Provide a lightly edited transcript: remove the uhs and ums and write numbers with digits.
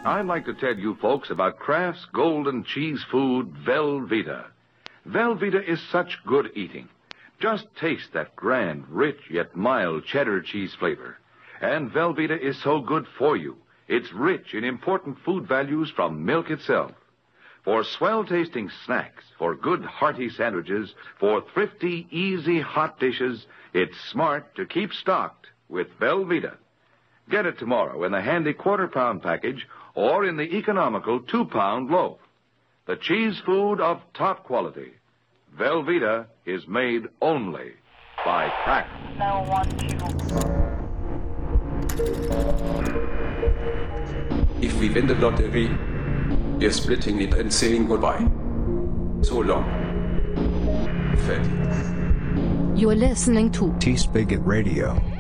I'd like to tell you folks about Kraft's golden cheese food, Velveeta. Velveeta is such good eating. Just taste that grand, rich, yet mild cheddar cheese flavor. And Velveeta is so good for you. It's rich in important food values from milk itself. For swell-tasting snacks, for good hearty sandwiches, for thrifty, easy hot dishes, it's smart to keep stocked with Velveeta. Get it tomorrow in the handy quarter-pound package or in the economical 2-pound loaf. The cheese food of top quality. Velveeta is made only by Kraft. No one If we win the lottery, we're splitting it and saying goodbye. So long. Fertig. You're listening to T-Spigot Radio.